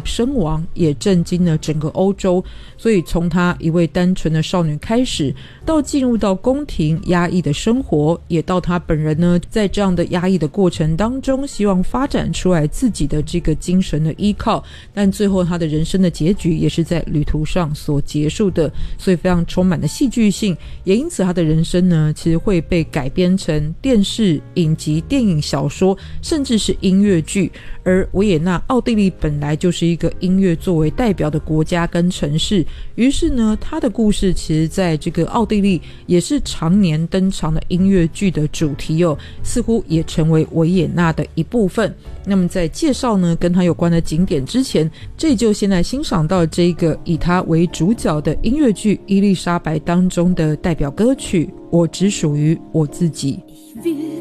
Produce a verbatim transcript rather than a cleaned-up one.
身亡，也震惊了整个欧洲。所以从她一位单纯的少女开始，到进入到宫廷压抑的生活，也到她本人呢在这样的压抑的过程当中希望发展出来自己的这个精神的依靠，但最后她的人生的结局也是在旅途上所结束的，所以非常充满了戏剧性。也因此她的人生呢其实会被改编成电视、影集、电影、小说，甚至是音乐剧。而维也纳奥地利本来就是一个音乐作为代表的国家跟城市，于是呢她的故事其实在这个奥地利也是常年登场的音乐剧的主题哦，似乎也成为维也纳的一部分。那么在介绍呢跟她有关的景点之前，这就先来欣赏到这个以她为主角的音乐剧《伊丽莎白》当中的代表歌曲《我只属于我自己》。